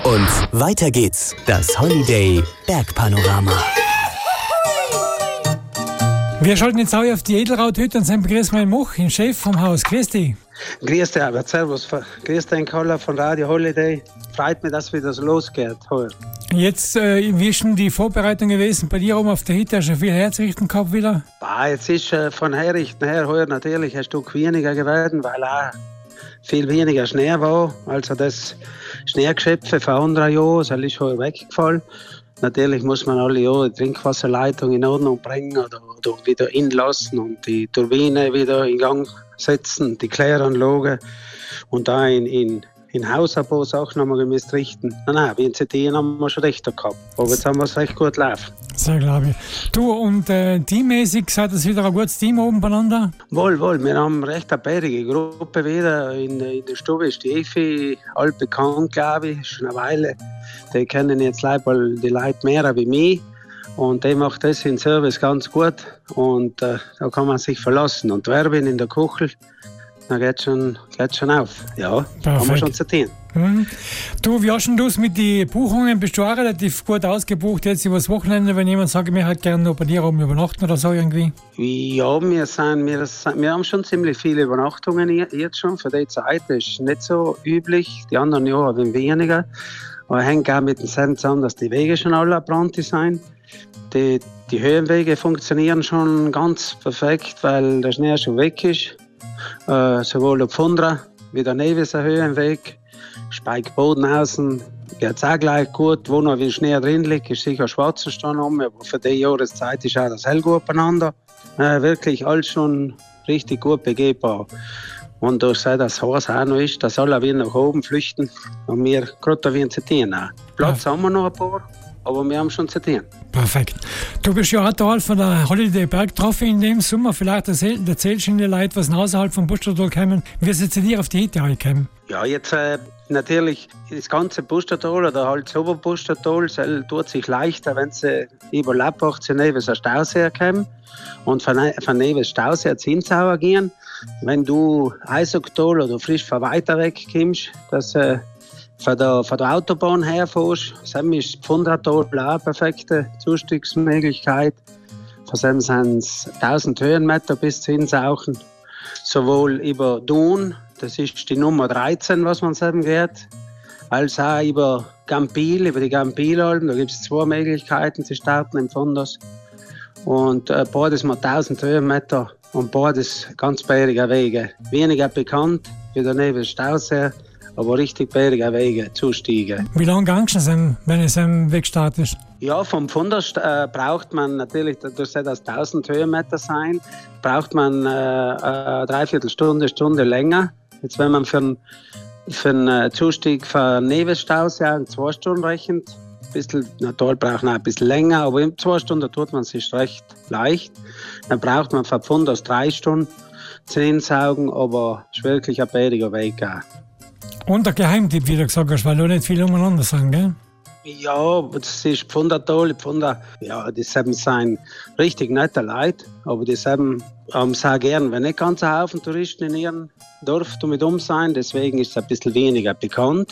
Und weiter geht's. Das Holiday Bergpanorama. Wir schalten jetzt auch auf die Edelrauthütte und sind begrüßt mein Much, den Chef vom Haus. Grüß dich. Grüß dich, aber servus. Grüß dich, Koller von Radio Holiday. Freut mich, dass wieder so losgeht heute. Jetzt, wie ist denn die Vorbereitung gewesen bei dir oben auf der Hütte? Hast du viel herzurichten gehabt wieder? Jetzt ist von Herrichten her heute natürlich ein Stück weniger geworden, weil auch viel weniger Schnee war. Also das Schneegeschöpfe von anderen Jahren, das ist heute weggefallen. Natürlich muss man alle Jahre die Trinkwasserleitung in Ordnung bringen oder wieder inlassen und die Turbine wieder in Gang setzen, die Kläranlage und da in Haus ein paar Sachen haben wir müssen richten. Nein, wie in CT haben wir schon recht gehabt. Aber jetzt haben wir es recht gut laufen. Sehr glaube ich. Du, und teammäßig seid ihr wieder ein gutes Team oben beieinander? Wohl. Wir haben recht eine bärige Gruppe wieder. In der Stube ist die Efi altbekannt, glaube ich, schon eine Weile. Die kennen jetzt leider die Leute mehr wie mich. Und der macht das in Service ganz gut. Und da kann man sich verlassen. Und Werbin in der Kuchel, dann geht schon auf. Ja, haben wir schon zu tun. Du, wie hast du es mit den Buchungen? Bist du auch relativ gut ausgebucht jetzt über das Wochenende, wenn jemand sagt, ich hätte gerne noch bei dir oben übernachten oder so irgendwie? Ja, wir haben schon ziemlich viele Übernachtungen jetzt schon. Für die Zeit das ist nicht so üblich. Die anderen Jahre ein wenig weniger. Aber hängt auch mit dem Sinn zusammen, dass die Wege schon alle abbrannt sind. Die Höhenwege funktionieren schon ganz perfekt, weil der Schnee schon weg ist. Sowohl auf Fundra wie der Nevis ein Höhenweg. Speikboden außen geht es auch gleich gut. Wo noch viel Schnee drin liegt, ist sicher schwarzer Stein um. Aber für die Jahreszeit ist auch das hell gut beieinander. Wirklich alles schon richtig gut begehbar. Und durch das Haus auch noch ist, dass alle wieder nach oben flüchten. Und wir gerade da wieder zu tun auch. Platz haben wir noch ein paar, aber wir haben schon zu tun. Perfekt. Du bist ja auch Teil von der Holiday Bergtrophy in dem Sommer. Vielleicht erzählst du den Leuten, was außerhalb vom Bustertal kommen. Wie sind sie dir auf die Hütte gekommen? Ja, jetzt natürlich das ganze Bustertal oder halt das Oberbustertal tut sich leichter, wenn sie über Lappach zu Neves ein Stausee kommen und von Neves Stausee zu Insauer gehen. Wenn du Eisogtal oder frisch von weiter weg kommst, dass von der Autobahn herfährst, dann ist das Pfundratal eine perfekte Zustiegsmöglichkeit. Von dem sind es 1000 Höhenmeter bis zu Insauchen. Sowohl über Dun, das ist die Nummer 13, was man sagen geht, als auch über die Gampilalm. Da gibt es 2 Möglichkeiten zu starten im Fundus. Und beides mal 1000 Höhenmeter und beides ganz bärige Wege. Weniger bekannt wie der Neves Stausee, aber richtig bärige Wege zusteigen. Wie lange gehst du, wenn es am Weg startet? Ja, vom Fundus braucht man natürlich, durch das 1000 Höhenmeter sein, braucht man eine Dreiviertelstunde länger. Jetzt wenn man für einen Zustieg von Neves Stausee 2 Stunden rechnet, Toll braucht man ein bisschen länger, aber in 2 Stunden tut man sich recht leicht. Dann braucht man von Fundus 3 Stunden zu Insaugen, aber es ist wirklich ein bäriger Weg auch. Und der Geheimtipp, wie du gesagt hast, weil du nicht viel umeinander sagen, gell? Ja, das ist Pfundertal. Ja, die sind richtig nette Leute, aber die haben sehr gern, wenn nicht ganz ein Haufen Touristen in ihrem Dorf damit sein, deswegen ist es ein bisschen weniger bekannt,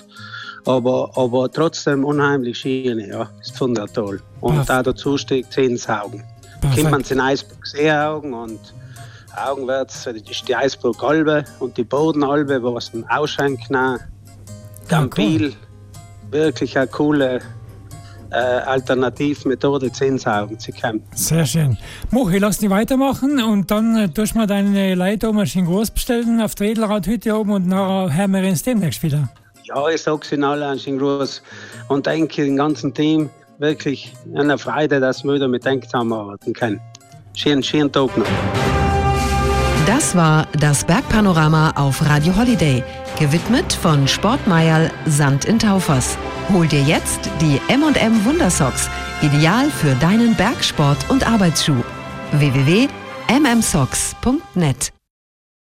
aber trotzdem unheimlich schön, ja, das Pfundertal. Und auch dazu steht 10 Augen. Kommt man in Eisburg Seeaugen und augenwärts ist die Eisburg Albe und die Bodenalbe, wo es einen ausschenken. Gampil, wirklich eine coole Alternativmethode, 10 Augen zu kommen. Sehr schön. Much, ich lass dich weitermachen und dann tust du mir deine Leute oben einen Gruß bestellen auf der Edelrauthütte oben und nachher hören wir uns demnächst wieder. Ja, ich sage Ihnen alle einen Gruß und denke dem ganzen Team wirklich eine Freude, dass wir wieder mit denen zusammenarbeiten können. Schönen Tag noch. Das war das Bergpanorama auf Radio Holiday, gewidmet von Sportmeierl Sand in Taufers. Hol dir jetzt die M&M Wundersocks, ideal für deinen Bergsport- und Arbeitsschuh. www.mmsocks.net